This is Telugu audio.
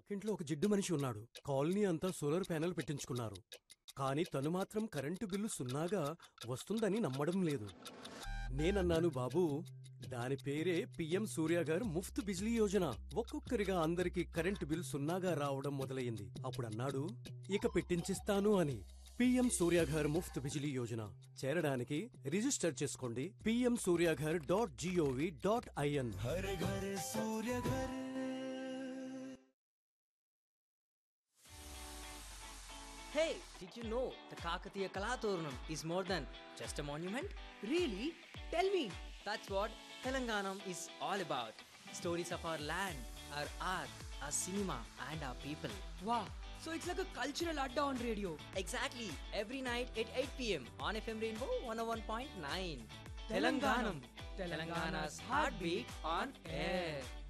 పక్కింట్లో ఒక జిడ్డు మనిషి ఉన్నాడు. కాలనీ అంతా సోలార్ ప్యానెల్ పెట్టించుకున్నారు. కానీ తను మాత్రం కరెంటు బిల్లు సున్నాగా వస్తుందని నమ్మడం లేదు. నేనన్నాను, బాబూ, దాని పేరే పిఎం సూర్య గారు ముఫ్త్ బిజ్లీ యోజన. ఒక్కొక్కరిగా అందరికి కరెంటు బిల్ సున్నాగా రావడం మొదలయ్యింది. అప్పుడన్నాడు, ఇక పెట్టించిస్తాను అని. పిఎం సూర్యాఘర్ ముఫ్త్ బిజిలీ యోజన చేరడానికి రిజిస్టర్ చేసుకోండి pmsuryaghar.gov.in. हर घर सूर्य घर. Hey, did you know the Kakatiya Kalatooranam is more than just a monument? Really? Tell me. That's what Telanganam is all about. Stories of our land, our art, our cinema and our people. Wow. So it's like a cultural adda on radio. Exactly. Every night at 8 p.m. on FM Rainbow 101.9. Telanganam. Telangana's heartbeat on air.